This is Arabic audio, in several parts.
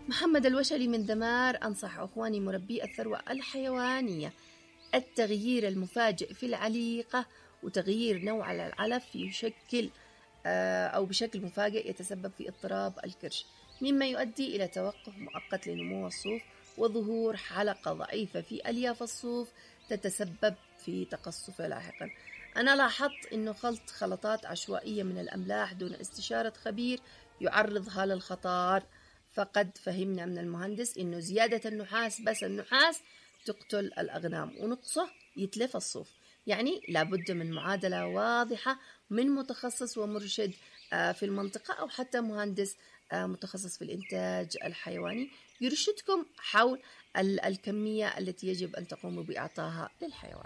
محمد الوشلي من دمار أنصح أخواني مربي الثروة الحيوانية التغيير المفاجئ في العليقة وتغيير نوع العلف يشكل أو بشكل مفاجئ يتسبب في اضطراب الكرش، مما يؤدي إلى توقف مؤقت لنمو الصوف وظهور حلقة ضعيفة في ألياف الصوف تتسبب في تقصفه لاحقا. أنا لاحظت أنه خلط خلطات عشوائية من الأملاح دون استشارة خبير يعرضها للخطر، فقد فهمنا من المهندس أنه زيادة النحاس، بس النحاس تقتل الأغنام ونقصه يتلف الصوف. يعني لابد من معادلة واضحة من متخصص ومرشد في المنطقة أو حتى مهندس متخصص في الإنتاج الحيواني يرشدكم حول الكمية التي يجب أن تقوموا بإعطائها للحيوان.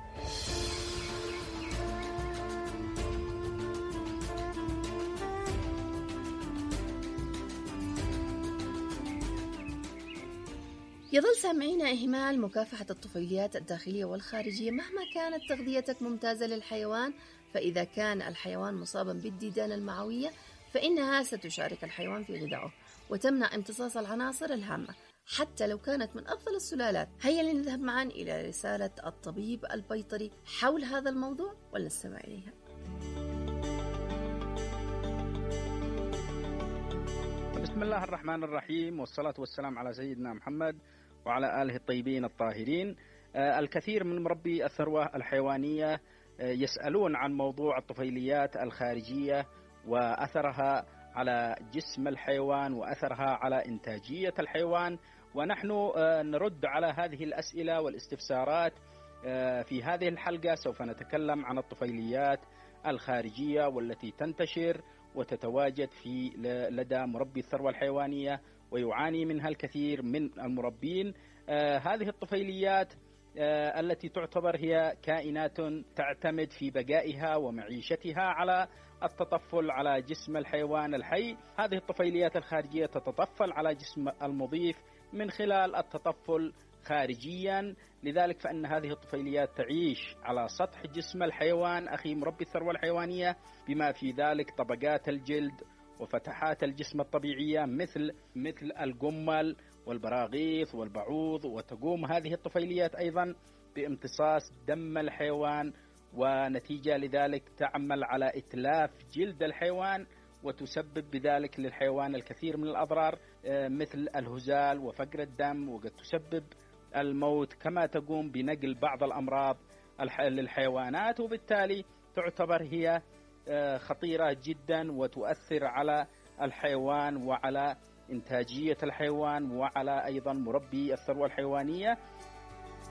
يظل سامعينا إهمال مكافحة الطفيليات الداخلية والخارجية مهما كانت تغذيتك ممتازة للحيوان، فإذا كان الحيوان مصابا بالديدان المعوية فإنها ستشارك الحيوان في غذائه وتمنع امتصاص العناصر الهامة حتى لو كانت من أفضل السلالات. هيا لنذهب معا إلى رسالة الطبيب البيطري حول هذا الموضوع ولنستمع إليها. بسم الله الرحمن الرحيم، والصلاة والسلام على سيدنا محمد وعلى آله الطيبين الطاهرين. الكثير من مربي الثروة الحيوانية يسألون عن موضوع الطفيليات الخارجية وأثرها على جسم الحيوان وأثرها على إنتاجية الحيوان، ونحن نرد على هذه الأسئلة والاستفسارات. في هذه الحلقة سوف نتكلم عن الطفيليات الخارجية والتي تنتشر وتتواجد لدى مربي الثروة الحيوانية ويعاني منها الكثير من المربين. هذه الطفيليات التي تعتبر هي كائنات تعتمد في بقائها ومعيشتها على التطفل على جسم الحيوان الحي. هذه الطفيليات الخارجية تتطفل على جسم المضيف من خلال التطفل خارجيا، لذلك فإن هذه الطفيليات تعيش على سطح جسم الحيوان أخي مربي الثروة الحيوانية، بما في ذلك طبقات الجلد وفتحات الجسم الطبيعية مثل الجمل والبراغيث والبعوض. وتقوم هذه الطفيليات أيضا بامتصاص دم الحيوان، ونتيجة لذلك تعمل على إتلاف جلد الحيوان وتسبب بذلك للحيوان الكثير من الأضرار مثل الهزال وفقر الدم، وقد تسبب الموت، كما تقوم بنقل بعض الأمراض للحيوانات، وبالتالي تعتبر هي خطيرة جدا وتؤثر على الحيوان وعلى إنتاجية الحيوان وعلى أيضا مربي الثروة الحيوانية.